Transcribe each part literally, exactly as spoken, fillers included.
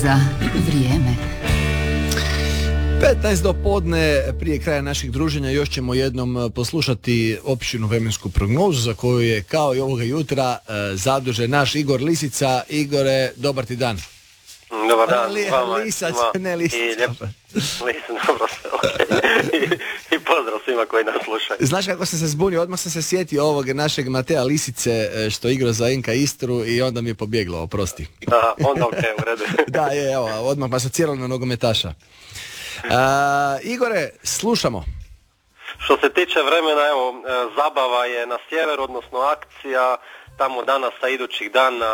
Za vrijeme. petnaest do podne, prije kraja naših druženja, još ćemo jednom poslušati općinu vremensku prognozu za koju je kao i ovoga jutra zadužen naš Igor Lisica. Igore, dobar ti dan. Dobar dan, Li, vama, lisac, vama, ne lisac. I, lijep, lisam, dobro se, okay. I, I pozdrav svima koji nas slušaju. Znaš kako sam se zbunio, odmah sam se sjetio ovog našeg Matea Lisice što igra za N K Istru i onda mi je pobjeglo, oprosti. Da, onda ok, u redu. Da, je, evo, odmah pa sam cijelo na nogometaša. Uh, Igore, slušamo. Što se tiče vremena, evo, zabava je na sjeveru, odnosno akcija, tamo danas, a idućih dana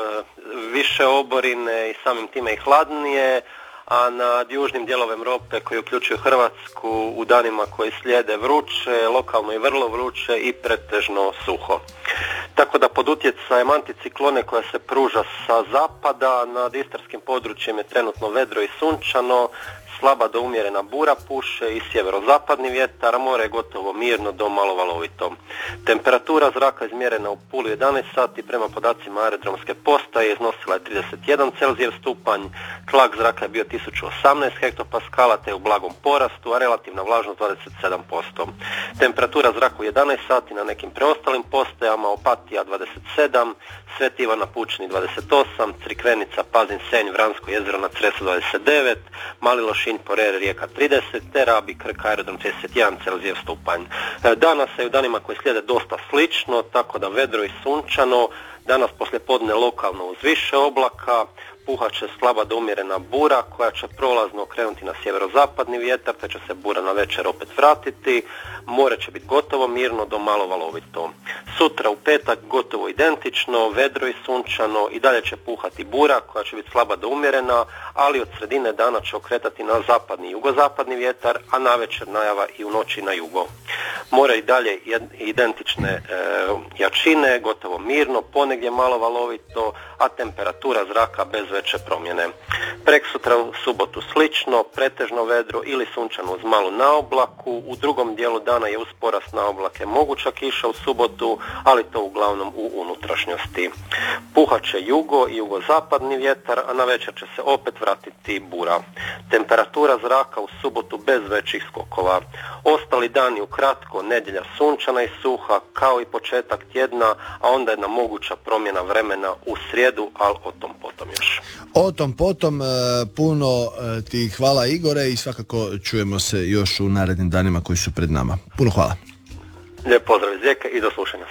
više oborine i samim time i hladnije, a nad južnim dijelovem Europe koji uključuju Hrvatsku u danima koji slijede vruće, lokalno i vrlo vruće i pretežno suho. Tako da pod utjecajem anticiklone koja se pruža sa zapada nad istarskim područjem je trenutno vedro i sunčano, slaba do umjerena bura puše i sjeverozapadni vjetar, more je gotovo mirno do malo valovito. Temperatura zraka izmjerena u Puli jedanaest sati prema podacima aerodromske postaje iznosila je trideset jedan Celzijev stupanj, tlak zraka je bio tisuću osamnaest hektopaskala te u blagom porastu, a relativna vlažnost dvadeset sedam posto. Temperatura zraka u jedanaest sati na nekim preostalim postajama: Opatija dvadeset sedam, Sveti Ivan na Pučini dvadeset osam, Crikvenica, Pazin, Senj, Vransko jezero na Cresu dvadeset devet, Mali Lošinj, Porer, Rijeka trideset, te Rabi, Krk, aerodrom trideset jedan Celzijev stupanj. Danas je u danima koji slijede dosta slično, tako da vedro i sunčano, danas poslijepodne lokalno uz više oblaka, puhat će slaba do umjerena bura koja će prolazno okrenuti na sjeverozapadni vjetar, te će se bura na večer opet vratiti, more će biti gotovo mirno do malo valovito. Sutra u petak gotovo identično, vedro i sunčano, i dalje će puhati bura koja će biti slaba do umjerena, ali od sredine dana će okretati na zapadni i jugozapadni vjetar, a navečer najava i u noći na jugo. More i dalje identične e, jačine, gotovo mirno, ponegdje malo valovito, a temperatura zraka bez veće promjene. Preksutra u subotu slično, pretežno vedro ili sunčano uz malu naoblaku, u drugom dijelu dana je uz porast naoblake moguća kiša u subotu, ali to uglavnom u unutrašnjosti. Puhat će jugo i jugozapadni vjetar, a na večer će se opet vratiti bura. Temperatura zraka u subotu bez većih skokova. Ostali dani ukratko, nedjelja sunčana i suha, kao i početak tjedna, a onda jedna moguća promjena vremena u srijedu, ali o tom potom još. O tom potom, puno ti hvala Igore i svakako čujemo se još u narednim danima koji su pred nama. Puno hvala. Lijep pozdrav iz Rijeke i do slušanja.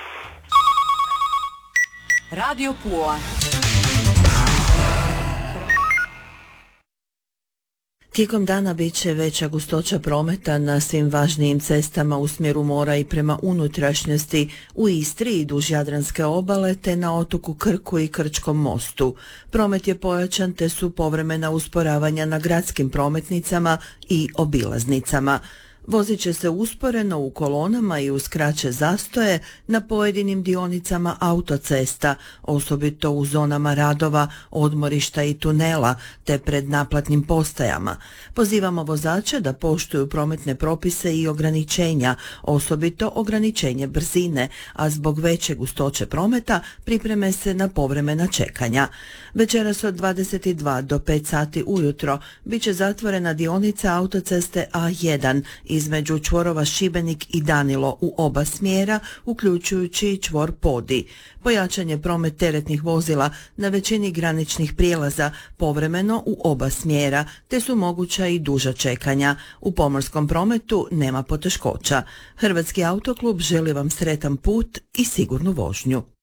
Radio Pula. Tijekom dana bit će veća gustoća prometa na svim važnijim cestama u smjeru mora i prema unutrašnjosti u Istri i duž Jadranske obale te na otoku Krku i Krčkom mostu. Promet je pojačan te su povremena usporavanja na gradskim prometnicama i obilaznicama. Vozit će se usporeno u kolonama i uz kraće zastoje na pojedinim dionicama autocesta, osobito u zonama radova, odmorišta i tunela, te pred naplatnim postajama. Pozivamo vozače da poštuju prometne propise i ograničenja, osobito ograničenje brzine, a zbog veće gustoće prometa pripreme se na povremena čekanja. Večeras od dvadeset dva do pet sati ujutro bit će zatvorena dionica autoceste A jedan između čvorova Šibenik i Danilo u oba smjera, uključujući i čvor Podi. Pojačan je promet teretnih vozila na većini graničnih prijelaza povremeno u oba smjera, te su moguća i duža čekanja. U pomorskom prometu nema poteškoća. Hrvatski autoklub želi vam sretan put i sigurnu vožnju.